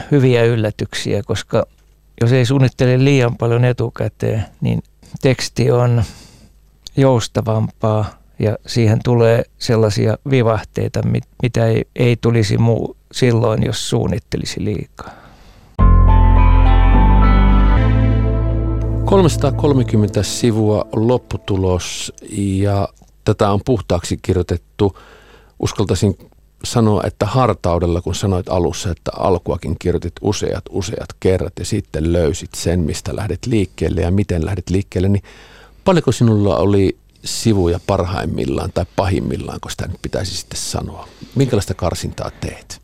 hyviä yllätyksiä, koska jos ei suunnittele liian paljon etukäteen, niin teksti on joustavampaa ja siihen tulee sellaisia vivahteita, mitä ei tulisi silloin, jos suunnittelisi liikaa. 330 sivua on lopputulos ja tätä on puhtaaksi kirjoitettu. Uskaltaisin sanoa, että hartaudella, kun sanoit alussa, että alkuakin kirjoitit useat kerrat ja sitten löysit sen, mistä lähdet liikkeelle ja miten lähdet liikkeelle, niin paljonko sinulla oli sivuja parhaimmillaan tai pahimmillaan, kun sitä nyt pitäisi sitten sanoa? Minkälaista karsintaa teet?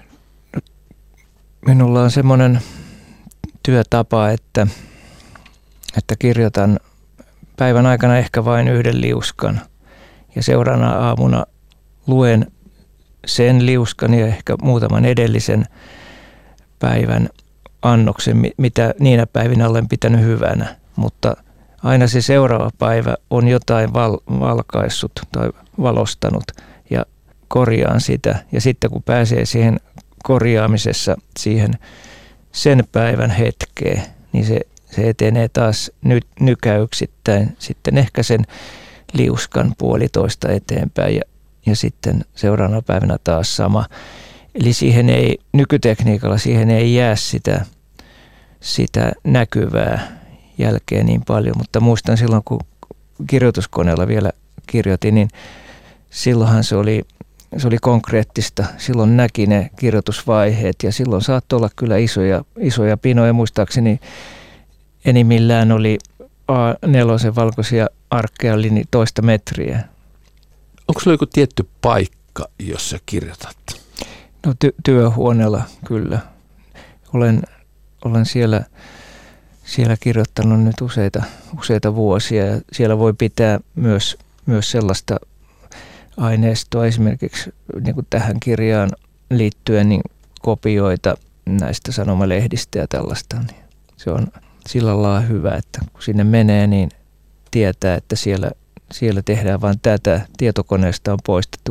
Minulla on semmoinen työtapa, että kirjoitan päivän aikana ehkä vain yhden liuskan ja seuraavana aamuna luen sen liuskan ja ehkä muutaman edellisen päivän annoksen, mitä niinä päivinä olen pitänyt hyvänä, mutta aina se seuraava päivä on jotain valkaissut tai valostanut ja korjaan sitä. Ja sitten kun pääsee siihen korjaamisessa siihen sen päivän hetkeen, niin se etenee taas nykäyksittäin sitten ehkä sen liuskan puolitoista eteenpäin ja sitten seuraavana päivänä taas sama. Eli nykytekniikalla siihen ei jää sitä näkyvää jälkeen niin paljon, mutta muistan silloin, kun kirjoituskoneella vielä kirjoitin, niin silloinhan se oli konkreettista. Silloin näki ne kirjoitusvaiheet ja silloin saattoi olla kyllä isoja pinoja. Muistaakseni enimmillään oli A4 valkoisia arkkeja, oli niin 1 metriä. Onko sulla joku tietty paikka, jossa kirjoitat? No työhuoneella kyllä. Olen siellä kirjoittanut nyt useita vuosia ja siellä voi pitää myös sellaista aineistoa esimerkiksi niin kuin tähän kirjaan liittyen niin kopioita näistä sanomalehdistä ja tällaista. Niin se on sillä lailla hyvä, että kun sinne menee, niin tietää, että siellä tehdään vain tätä. Tietokoneesta on poistettu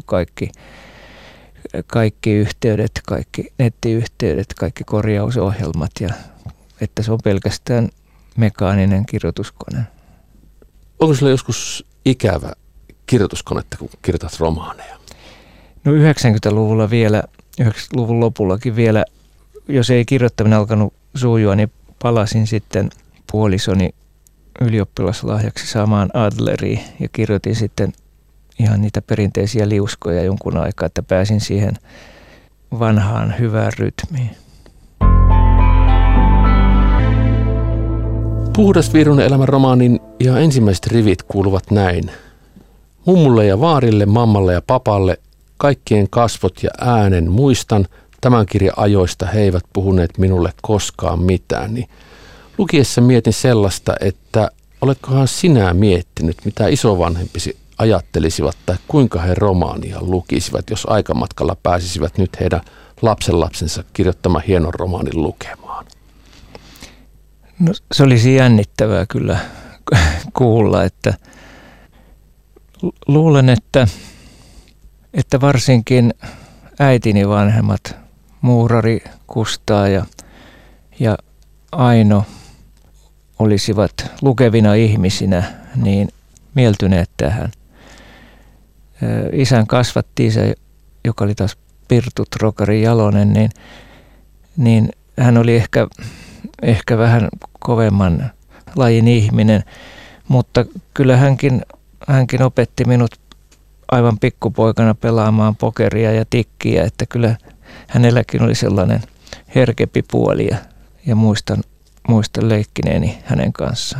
kaikki yhteydet, kaikki nettiyhteydet, kaikki korjausohjelmat ja että se on pelkästään mekaaninen kirjoituskone. Onko sulla joskus ikävä kirjoituskonetta, kun kirjoitat romaaneja? No 90-luvulla vielä, 90-luvun lopullakin vielä, jos ei kirjoittaminen alkanut sujua, niin palasin sitten puolisoni ylioppilaslahjaksi saamaan Adleriin ja kirjoitin sitten ihan niitä perinteisiä liuskoja jonkun aikaa, että pääsin siihen vanhaan hyvään rytmiin. Puhdas Viirunen elämän romaanin ihan ensimmäiset rivit kuuluvat näin. Mummulle ja vaarille, mammalle ja papalle, kaikkien kasvot ja äänen muistan, tämän kirjan ajoista he eivät puhuneet minulle koskaan mitään. Niin lukiessa mietin sellaista, että oletkohan sinä miettinyt, mitä isovanhempisi ajattelisivat tai kuinka he romaania lukisivat, jos aikamatkalla pääsisivät nyt heidän lapsenlapsensa kirjoittamaan hienon romaanin lukemaan? No, se olisi jännittävää kyllä kuulla, että luulen, että varsinkin äitini vanhemmat, muurari Kustaa ja Aino, olisivat lukevina ihmisinä niin mieltyneet tähän. Isän kasvatti-isä, joka oli taas Pirtu Trokari Jalonen, niin hän oli ehkä vähän kovemman lajin ihminen, mutta kyllä hänkin opetti minut aivan pikkupoikana pelaamaan pokeria ja tikkiä, että kyllä hänelläkin oli sellainen herkempi puoli ja muistan leikkineeni hänen kanssaan.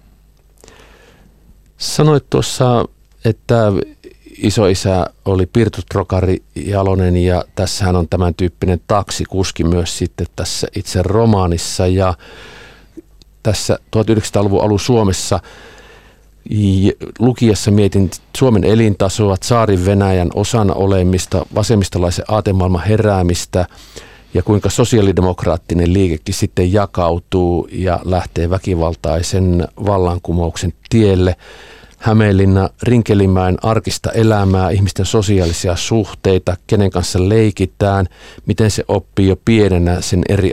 Sanoit tuossa, että isoisä oli Pirtu Trokari Jalonen ja tässähän on tämän tyyppinen taksikuski myös sitten tässä itse romaanissa ja tässä 1900-luvun alun Suomessa lukiessa mietin Suomen elintasoa, tsaarin Venäjän osana olemista, vasemmistolaisen aatemaailman heräämistä ja kuinka sosiaalidemokraattinen liikekin sitten jakautuu ja lähtee väkivaltaisen vallankumouksen tielle. Hämeenlinna, Rinkelinmäen arkista elämää, ihmisten sosiaalisia suhteita, kenen kanssa leikitään, miten se oppii jo pienenä sen eri